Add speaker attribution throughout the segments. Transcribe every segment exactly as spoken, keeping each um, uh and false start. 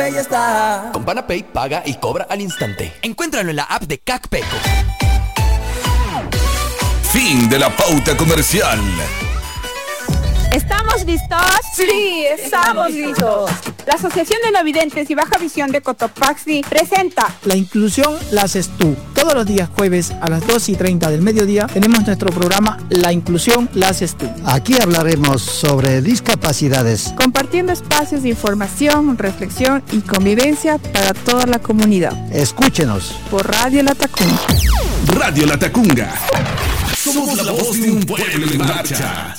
Speaker 1: Ya está.
Speaker 2: Con Banapay paga y cobra al instante. Encuéntralo en la app de CACPECO.
Speaker 3: Fin de la pauta comercial.
Speaker 4: ¿Estamos listos?
Speaker 5: Sí, estamos listos.
Speaker 4: La Asociación de No Videntes y Baja Visión de Cotopaxi presenta
Speaker 6: La inclusión la haces tú. Todos los días jueves a las dos y treinta del mediodía tenemos nuestro programa La inclusión la haces tú.
Speaker 7: Aquí hablaremos sobre discapacidades,
Speaker 4: compartiendo espacios de información, reflexión y convivencia para toda la comunidad.
Speaker 7: Escúchenos
Speaker 4: por Radio La Tacunga.
Speaker 3: Radio La Tacunga. Somos la voz de un pueblo en marcha.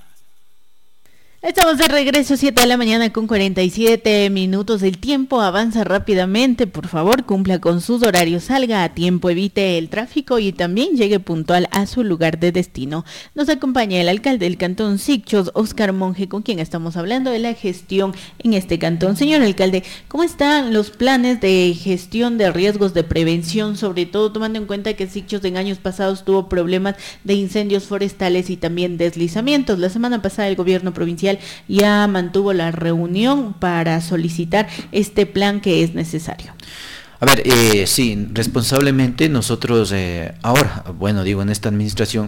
Speaker 8: Estamos de regreso, siete de la mañana con cuarenta y siete minutos. El tiempo avanza rápidamente. Por favor, cumpla con sus horarios, salga a tiempo, evite el tráfico y también llegue puntual a su lugar de destino. Nos acompaña el alcalde del cantón Sichos, Óscar Monge, con quien estamos hablando de la gestión en este cantón. Señor alcalde, ¿cómo están los planes de gestión de riesgos de prevención, sobre todo tomando en cuenta que Sichos en años pasados tuvo problemas de incendios forestales y también deslizamientos? La semana pasada el gobierno provincial ya mantuvo la reunión para solicitar este plan que es necesario.
Speaker 9: A ver, eh, sí, responsablemente nosotros eh, ahora, bueno, digo, en esta administración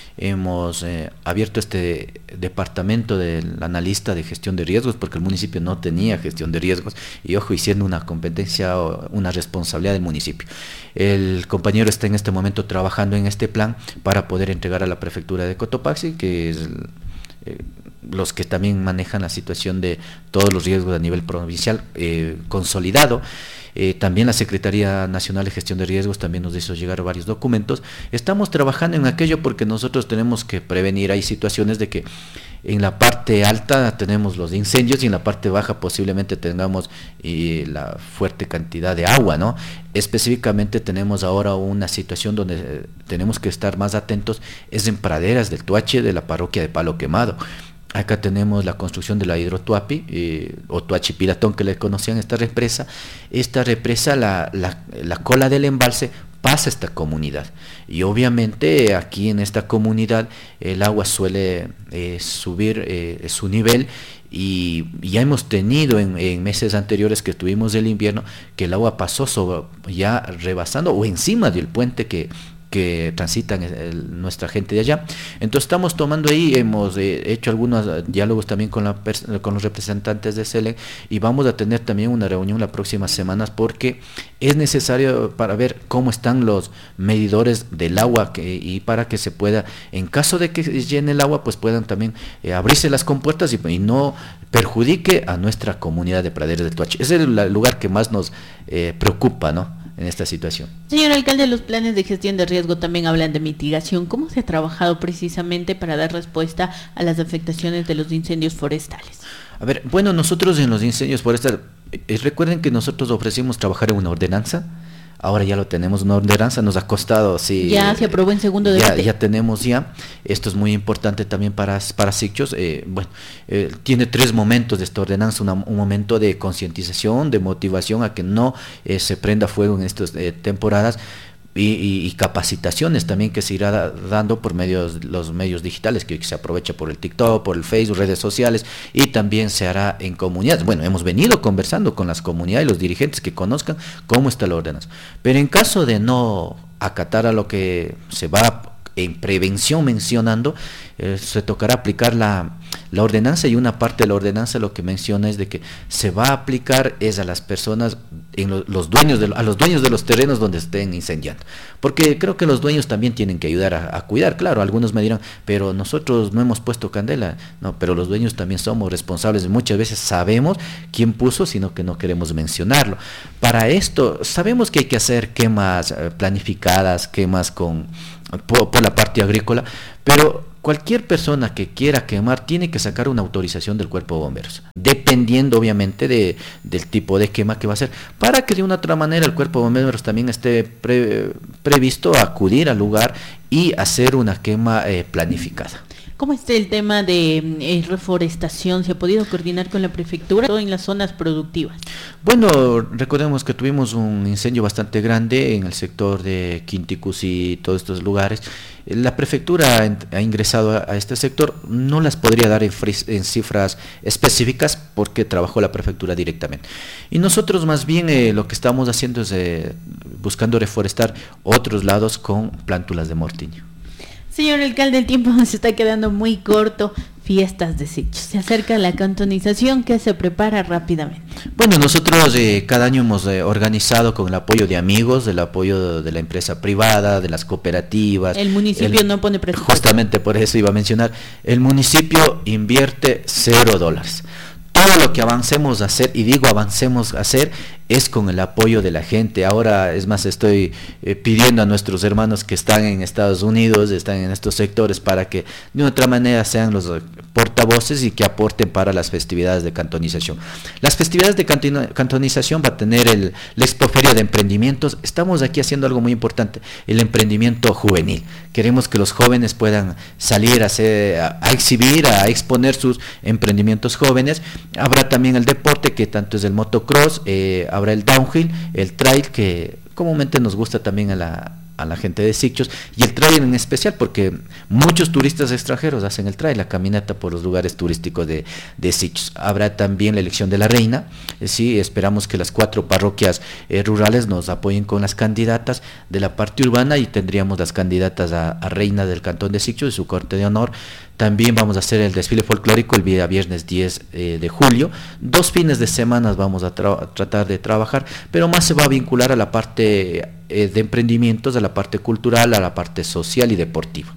Speaker 9: hemos eh, abierto este departamento del analista de gestión de riesgos, porque el municipio no tenía gestión de riesgos, y ojo, y siendo una competencia o una responsabilidad del municipio. El compañero está en este momento trabajando en este plan para poder entregar a la prefectura de Cotopaxi, que es eh, los que también manejan la situación de todos los riesgos a nivel provincial eh, consolidado. Eh, también la Secretaría Nacional de Gestión de Riesgos también nos hizo llegar varios documentos. Estamos trabajando en aquello porque nosotros tenemos que prevenir. Hay situaciones de que en la parte alta tenemos los incendios y en la parte baja posiblemente tengamos eh, la fuerte cantidad de agua, ¿no? Específicamente tenemos ahora una situación donde eh, tenemos que estar más atentos, es en praderas del Tuache de la parroquia de Palo Quemado. Acá tenemos la construcción de la hidrotuapi, eh, o Tuachi Pilatón, que le conocían esta represa. Esta represa, la, la, la cola del embalse pasa a esta comunidad. Y obviamente aquí en esta comunidad el agua suele eh, subir eh, su nivel. Y ya hemos tenido en, en meses anteriores que tuvimos el invierno, que el agua pasó sobre, ya rebasando o encima del puente que que transitan el, nuestra gente de allá. Entonces estamos tomando ahí, hemos eh, hecho algunos diálogos también con, la, con los representantes de SELEC, y vamos a tener también una reunión las próximas semanas porque es necesario para ver cómo están los medidores del agua que, y para que se pueda, en caso de que llene el agua, pues puedan también eh, abrirse las compuertas y, y no perjudique a nuestra comunidad de praderas del Tuache. Ese es el lugar que más nos eh, preocupa, ¿no?, en esta situación.
Speaker 8: Señor alcalde, los planes de gestión de riesgo también hablan de mitigación. ¿Cómo se ha trabajado precisamente para dar respuesta a las afectaciones de los incendios forestales?
Speaker 9: A ver, bueno, nosotros en los incendios forestales, eh, recuerden que nosotros ofrecimos trabajar en una ordenanza. Ahora ya lo tenemos, una ordenanza, nos ha costado, sí.
Speaker 8: Ya se aprobó en segundo debate.
Speaker 9: Ya, ya tenemos ya, esto es muy importante también para, para Sichos, eh, bueno, eh, tiene tres momentos de esta ordenanza, una, un momento de concientización, de motivación a que no eh, se prenda fuego en estas eh, temporadas, Y, y, y capacitaciones también que se irá da, dando por medios los medios digitales, que se aprovecha por el TikTok, por el Facebook, redes sociales, y también se hará en comunidades. Bueno, hemos venido conversando con las comunidades y los dirigentes que conozcan cómo está la ordenanza, pero en caso de no acatar a lo que se va en prevención mencionando, eh, se tocará aplicar la, la ordenanza, y una parte de la ordenanza lo que menciona es de que se va a aplicar es a las personas, en lo, los dueños de, a los dueños de los terrenos donde estén incendiando, porque creo que los dueños también tienen que ayudar a, a cuidar. Claro, algunos me dirán, pero nosotros no hemos puesto candela, no, pero los dueños también somos responsables, muchas veces sabemos quién puso, sino que no queremos mencionarlo. Para esto sabemos que hay que hacer quemas eh, planificadas, quemas con por, por la parte agrícola, pero cualquier persona que quiera quemar tiene que sacar una autorización del Cuerpo de Bomberos, dependiendo obviamente de, del tipo de quema que va a hacer, para que de una otra manera el Cuerpo de Bomberos también esté pre, previsto a acudir al lugar y hacer una quema eh, planificada.
Speaker 8: ¿Cómo está el tema de eh, reforestación? ¿Se ha podido coordinar con la prefectura, todo en las zonas productivas?
Speaker 9: Bueno, recordemos que tuvimos un incendio bastante grande en el sector de Quinticus y todos estos lugares. La prefectura ha, ha ingresado a, a este sector, no las podría dar en, fris, en cifras específicas porque trabajó la prefectura directamente. Y nosotros más bien eh, lo que estamos haciendo es eh, buscando reforestar otros lados con plántulas de mortiño.
Speaker 8: Señor alcalde, el tiempo nos está quedando muy corto. Fiestas de Sichos. Se acerca la cantonización que se prepara rápidamente.
Speaker 9: Bueno, nosotros eh, cada año hemos eh, organizado con el apoyo de amigos, el apoyo de la empresa privada, de las cooperativas.
Speaker 8: El municipio el, no pone presupuesto.
Speaker 9: Justamente por eso iba a mencionar, el municipio invierte cero dólares. Todo lo que avancemos a hacer, y digo avancemos a hacer, es con el apoyo de la gente. Ahora, es más, estoy eh, pidiendo a nuestros hermanos que están en Estados Unidos, están en estos sectores, para que de otra manera sean los portavoces y que aporten para las festividades de cantonización. Las festividades de cantonización va a tener el, el Expoferia de Emprendimientos. Estamos aquí haciendo algo muy importante, el emprendimiento juvenil. Queremos que los jóvenes puedan salir a, hacer, a, a exhibir, a exponer sus emprendimientos jóvenes. Habrá también el deporte, que tanto es el motocross, eh, habrá el downhill, el trail, que comúnmente nos gusta también a la, a la gente de Sichos, y el trail en especial, porque muchos turistas extranjeros hacen el trail, la caminata por los lugares turísticos de, de Sichos. Habrá también la elección de la reina, eh, sí, esperamos que las cuatro parroquias eh, rurales nos apoyen con las candidatas de la parte urbana, y tendríamos las candidatas a, a reina del cantón de Sichos y su corte de honor. También vamos a hacer el desfile folclórico el día viernes diez eh, de julio. Dos fines de semana vamos a, tra- a tratar de trabajar, pero más se va a vincular a la parte eh, de emprendimientos, a la parte cultural, a la parte social y deportiva.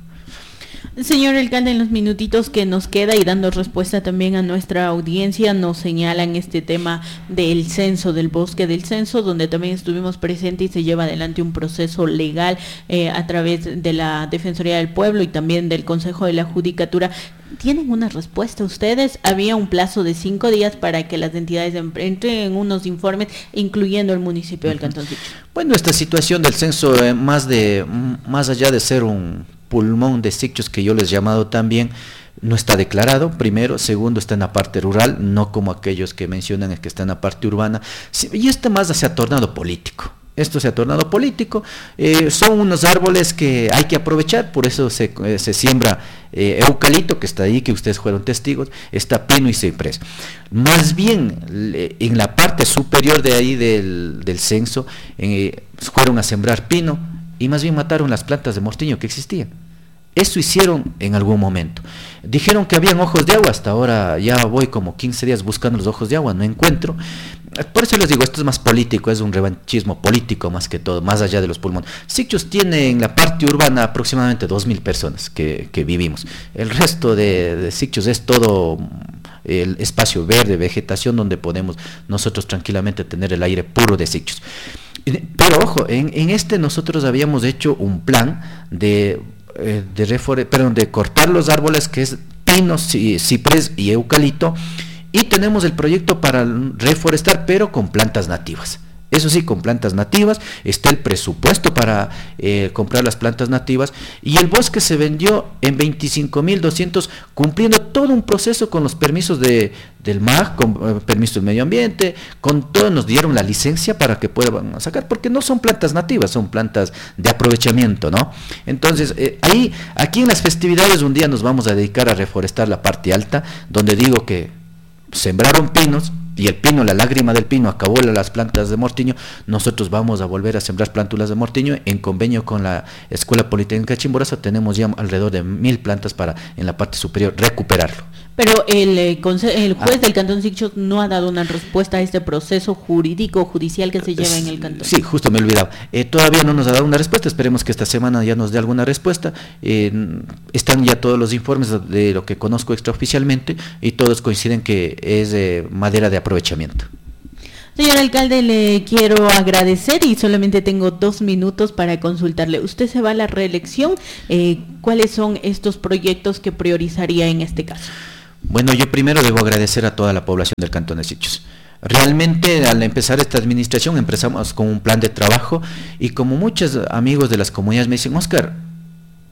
Speaker 8: Señor alcalde, en los minutitos que nos queda y dando respuesta también a nuestra audiencia, nos señalan este tema del censo, del bosque del censo, donde también estuvimos presentes y se lleva adelante un proceso legal eh, a través de la Defensoría del Pueblo y también del Consejo de la Judicatura. ¿Tienen una respuesta ustedes? Había un plazo de cinco días para que las entidades entreguen unos informes, incluyendo el municipio del Cantón Sichos.
Speaker 9: Bueno, esta situación del censo, eh, más de más allá de ser un pulmón de Sichos, que yo les he llamado también, no está declarado, primero. Segundo, está en la parte rural, no como aquellos que mencionan que está en la parte urbana. Y este más se ha tornado político. Esto se ha tornado político. Eh, son unos árboles que hay que aprovechar, por eso se, eh, se siembra eh, eucalipto, que está ahí, que ustedes fueron testigos, está pino y ciprés. Más bien, le, en la parte superior de ahí del, del censo, eh, fueron a sembrar pino, y más bien mataron las plantas de mortiño que existían. Eso hicieron en algún momento. Dijeron que habían ojos de agua, hasta ahora ya voy como quince días buscando los ojos de agua, no encuentro. Por eso les digo, esto es más político, es un revanchismo político más que todo, más allá de los pulmones. Sichos tiene en la parte urbana aproximadamente dos mil personas que, que vivimos. El resto de, de Sichos es todo el espacio verde, vegetación, donde podemos nosotros tranquilamente tener el aire puro de Sichos. Pero ojo, en, en este nosotros habíamos hecho un plan de, eh, de, refore, perdón, de cortar los árboles, que es pino, ciprés y eucalipto, y tenemos el proyecto para reforestar, pero con plantas nativas. Eso sí, con plantas nativas, está el presupuesto para eh, comprar las plantas nativas, y el bosque se vendió en veinticinco mil doscientos, cumpliendo todo un proceso con los permisos de, del M A G, con eh, permiso del medio ambiente, con todo nos dieron la licencia para que puedan sacar, porque no son plantas nativas, son plantas de aprovechamiento, ¿no? Entonces, eh, ahí, aquí en las festividades un día nos vamos a dedicar a reforestar la parte alta, donde digo que sembraron pinos, y el pino, la lágrima del pino acabó las plantas de mortiño. Nosotros vamos a volver a sembrar plántulas de mortiño en convenio con la Escuela Politécnica de Chimborazo. Tenemos ya alrededor de mil plantas para en la parte superior recuperarlo.
Speaker 8: Pero el, eh, el juez ah. del Cantón Sichos no ha dado una respuesta a este proceso jurídico judicial que se lleva en el cantón.
Speaker 9: Sí, justo me he olvidado. Eh, todavía no nos ha dado una respuesta. Esperemos que esta semana ya nos dé alguna respuesta. Eh, están ya todos los informes de lo que conozco extraoficialmente, y todos coinciden que es eh, madera de aprovechamiento.
Speaker 8: Señor alcalde, le quiero agradecer y solamente tengo dos minutos para consultarle. Usted se va a la reelección. Eh, ¿Cuáles son estos proyectos que priorizaría en este caso?
Speaker 9: Bueno, yo primero debo agradecer a toda la población del Cantón de Sichos. Realmente al empezar esta administración empezamos con un plan de trabajo, y como muchos amigos de las comunidades me dicen, Óscar,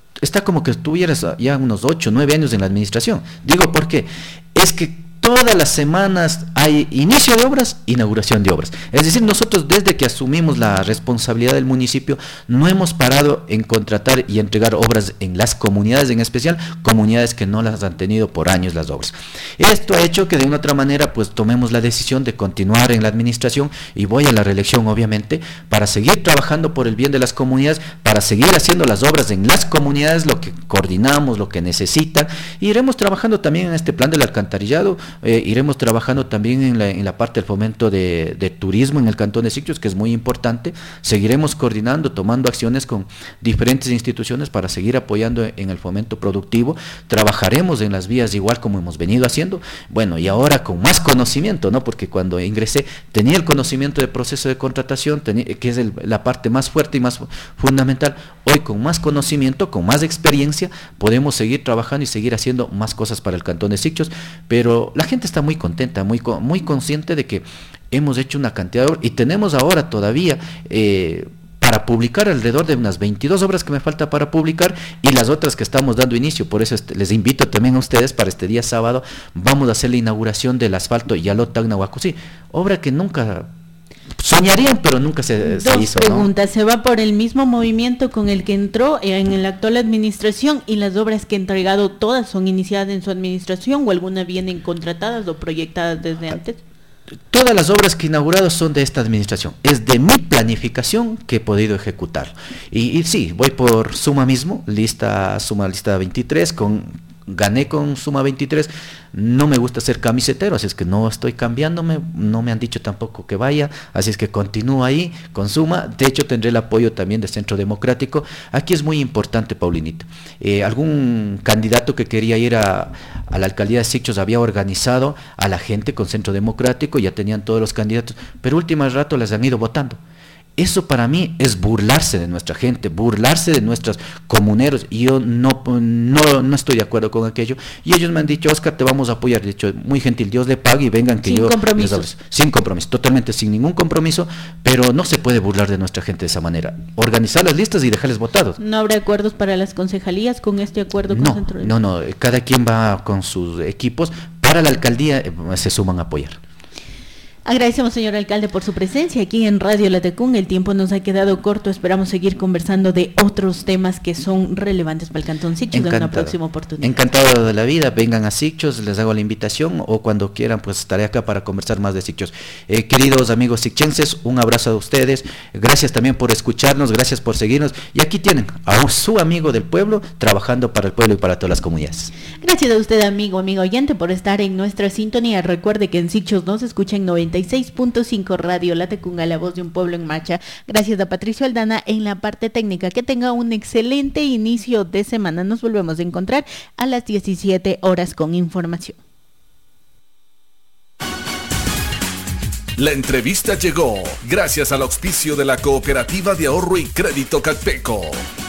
Speaker 9: está como que tuvieras ya unos ocho, nueve años en la administración. Digo, ¿por qué? Es que todas las semanas hay inicio de obras, inauguración de obras. Es decir, nosotros desde que asumimos la responsabilidad del municipio no hemos parado en contratar y entregar obras en las comunidades, en especial comunidades que no las han tenido por años las obras. Esto ha hecho que de una otra manera pues tomemos la decisión de continuar en la administración, y voy a la reelección obviamente, para seguir trabajando por el bien de las comunidades, para seguir haciendo las obras en las comunidades, lo que coordinamos, lo que necesitan. Y iremos trabajando también en este plan del alcantarillado. Eh, iremos trabajando también en la, en la parte del fomento de, de turismo en el Cantón de Siquijos, que es muy importante. Seguiremos coordinando, tomando acciones con diferentes instituciones para seguir apoyando en el fomento productivo. Trabajaremos en las vías igual como hemos venido haciendo, bueno, y ahora con más conocimiento, ¿no? Porque cuando ingresé tenía el conocimiento del proceso de contratación, tenía, que es el, la parte más fuerte y más fundamental. Hoy con más conocimiento, con más experiencia, podemos seguir trabajando y seguir haciendo más cosas para el Cantón de Siquijos, pero la gente está muy contenta, muy, muy consciente de que hemos hecho una cantidad de obras, y tenemos ahora todavía eh, para publicar alrededor de unas veintidós obras que me falta para publicar, y las otras que estamos dando inicio. Por eso este, les invito también a ustedes para este día sábado. Vamos a hacer la inauguración del asfalto Yaló-Tacna-Huacusí, obra que nunca soñarían, pero nunca se, se
Speaker 8: Dos
Speaker 9: hizo.
Speaker 8: preguntas,
Speaker 9: ¿no?
Speaker 8: ¿Se va por el mismo movimiento con el que entró en la actual administración, y las obras que ha entregado todas son iniciadas en su administración o algunas vienen contratadas o proyectadas desde antes?
Speaker 9: Todas las obras que he inaugurado son de esta administración, es de mi planificación que he podido ejecutar. Y, y sí, voy por suma mismo, lista, suma lista veintitrés, con... gané con suma veintitrés, no me gusta ser camisetero, así es que no estoy cambiándome, no me han dicho tampoco que vaya, así es que continúo ahí con suma. De hecho tendré el apoyo también de Centro Democrático. Aquí es muy importante, Paulinita, eh, algún candidato que quería ir a, a la alcaldía de Siquijos había organizado a la gente con Centro Democrático, ya tenían todos los candidatos, pero último rato les han ido votando. Eso para mí es burlarse de nuestra gente, burlarse de nuestros comuneros, y yo no, no, no estoy de acuerdo con aquello. Y ellos me han dicho, Oscar, te vamos a apoyar. De hecho, muy gentil, Dios le pague y vengan que
Speaker 8: sin
Speaker 9: yo...
Speaker 8: Compromisos.
Speaker 9: Sin compromiso, totalmente sin ningún compromiso, pero no se puede burlar de nuestra gente de esa manera. Organizar las listas y dejarles votados.
Speaker 8: ¿No habrá acuerdos para las concejalías con este acuerdo con
Speaker 9: No,
Speaker 8: Centro?
Speaker 9: no, no, cada quien va con sus equipos. Para la alcaldía eh, se suman a apoyar.
Speaker 8: Agradecemos, señor alcalde, por su presencia aquí en Radio Latacunga. El tiempo nos ha quedado corto, esperamos seguir conversando de otros temas que son relevantes para el Cantón Siquijos en una próxima oportunidad.
Speaker 9: Encantado de la vida, vengan a Siquijos, les hago la invitación, o cuando quieran pues estaré acá para conversar más de Siquijos. Eh, queridos amigos siquichenses, un abrazo a ustedes, gracias también por escucharnos, gracias por seguirnos, y aquí tienen a un, su amigo del pueblo, trabajando para el pueblo y para todas las comunidades.
Speaker 8: Gracias a usted, amigo, amigo oyente, por estar en nuestra sintonía. Recuerde que en Siquijos nos escucha en noventa y seis punto cinco Radio Latacunga, la voz de un pueblo en marcha. Gracias a Patricio Aldana en la parte técnica. Que tenga un excelente inicio de semana. Nos volvemos a encontrar a las diecisiete horas con información.
Speaker 3: La entrevista llegó gracias al auspicio de la Cooperativa de Ahorro y Crédito Calpeco.